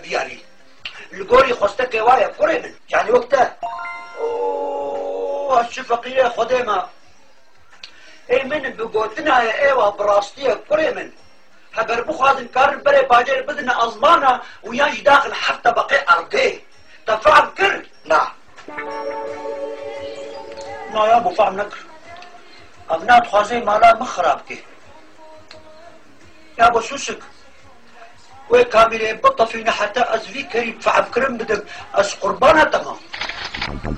بيالي القوري خوستك وايا كوري من يعني وقتها اوه هالشفقية خديمة اي من بقوتنا يا ايوه براستية كوري من هقر بخواد كار بري باجر بدنا ازمانا وياش داخل حتى بقي ارقي تفعل كر نعم لا يا ابو فهم نكر ابنات خوازي مالا مخرابكي يا ابو سوسك وي كاميري بطة فينا حتى ازفي كريم فعب كرم بدك از قربانة تمام